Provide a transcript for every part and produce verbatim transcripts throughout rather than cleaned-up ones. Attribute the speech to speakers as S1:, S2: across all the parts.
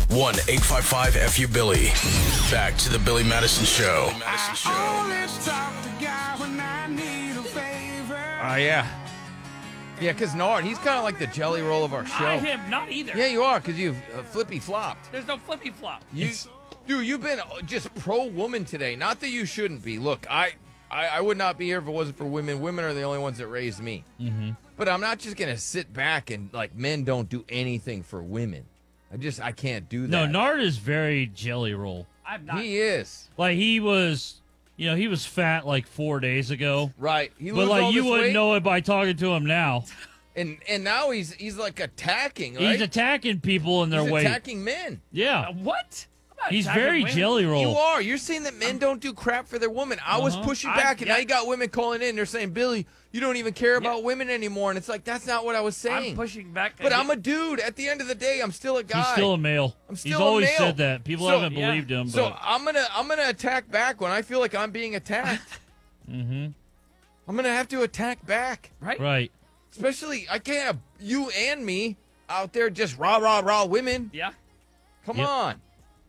S1: one eight five five F U Billy. Back to the Billy Madison Show. Madison Show.
S2: Oh, yeah. Yeah, because Nard, he's kind of like the jelly roll of our show.
S3: I am not either.
S2: Yeah, you are, because you've uh, flippy flopped.
S3: There's no flippy flop.
S2: You, dude, you've been just pro-woman today. Not that you shouldn't be. Look, I, I, I would not be here if it wasn't for women. Women are the only ones that raised me.
S4: Mm-hmm.
S2: But I'm not just going to sit back and, like, men don't do anything for women. I just, I can't do that.
S4: No, Nard is very jelly roll.
S3: I'm not.
S2: He is.
S4: Like, he was, you know, he was fat like four days ago.
S2: Right. He
S4: But,
S2: lose
S4: like,
S2: all
S4: you
S2: this
S4: wouldn't
S2: weight,
S4: know it by talking to him now.
S2: And and now he's, he's like, attacking, right?
S4: He's attacking people in their
S2: He's
S4: weight.
S2: attacking men.
S4: Yeah.
S3: Uh, what? I'm not
S4: He's
S3: attacking
S4: very
S3: women.
S4: jelly roll.
S2: You are. You're saying that men don't do crap for their women. I was
S4: Uh-huh.
S2: pushing
S3: I-
S2: back, and
S3: yeah.
S2: now you got women calling in. They're saying, Billy, you don't even care about women anymore. And it's like, that's not what I was saying.
S3: I'm pushing back.
S2: But I'm a dude. At the end of the day, I'm still a guy.
S4: He's still a male.
S2: I'm
S4: He's
S2: still a
S4: always
S2: male.
S4: said that. People
S2: So-
S4: haven't
S3: yeah.
S4: believed him.
S2: So
S4: But
S2: I'm gonna I'm gonna attack back when I feel like I'm being attacked.
S4: mm-hmm.
S2: I'm gonna have to attack back,
S3: right.
S4: Right.
S2: especially I can't have you and me out there just rah rah rah women.
S3: Yeah.
S2: Come
S4: Yep.
S2: on.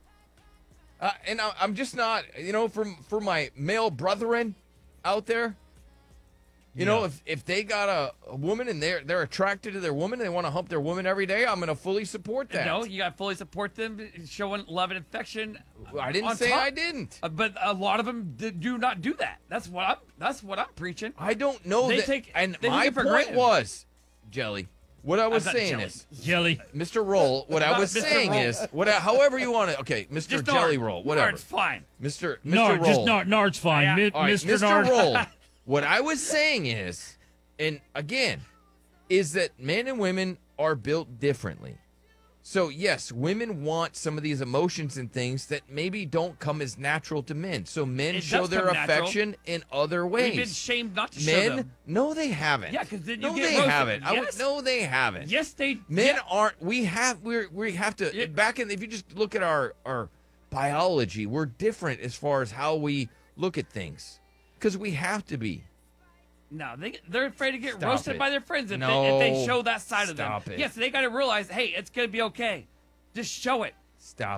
S2: Uh, and I, I'm just not, you know, for for my male brethren out there. You know,
S4: Yeah.
S2: if, if they got a, a woman and they're they're attracted to their woman, they want to hump their woman every day, I'm gonna fully support that.
S3: No, you got to fully support them, showing love and affection.
S2: I didn't
S3: on
S2: say
S3: top.
S2: I didn't.
S3: Uh, but a lot of them d- do not do that. That's what I'm. That's what I'm preaching.
S2: I don't know
S3: They
S2: that.
S3: take-
S2: and
S3: they take
S2: my
S3: it for
S2: point
S3: granted.
S2: was, Jelly. What I was
S3: not
S2: saying
S3: jelly.
S2: is,
S4: Jelly.
S2: Mister Roll. What I
S3: Not
S2: was
S3: Mister
S2: saying
S3: Roll.
S2: is, what however you want to. Okay, Mister
S3: Just
S2: Jelly
S3: Nard.
S2: Roll. Whatever.
S3: Nard's fine.
S2: Mister Mister
S4: Nard,
S2: Roll.
S4: just Nard. Nard's fine.
S3: Yeah.
S4: Mi-
S2: All right,
S4: Mister
S2: Mister
S4: Nard.
S2: Roll. What I was saying is, and again, is that men and women are built differently. So, yes, women want some of these emotions and things that maybe don't come as natural to men. So men
S3: It
S2: show
S3: does
S2: their
S3: come natural.
S2: affection in other
S3: We've been
S2: ways.
S3: shamed not to show
S2: Men,
S3: them.
S2: no, they haven't.
S3: Yeah, 'cause then you
S2: no,
S3: get
S2: they
S3: roasted.
S2: haven't. I would,
S3: Yes.
S2: no, they haven't.
S3: Yes, they.
S2: Men
S3: yeah.
S2: aren't. We have. We're. We have to.
S3: Yeah.
S2: Back in. If you just look at our our biology, we're different as far as how we look at things, because we have to be.
S3: No, they they're afraid to get
S2: Stop
S3: roasted
S2: it.
S3: by their friends if,
S2: No.
S3: they, if they show that side of them.
S2: Stop it.
S3: Yes, they got to realize, hey, it's gonna be okay. Just show it.
S2: Stop.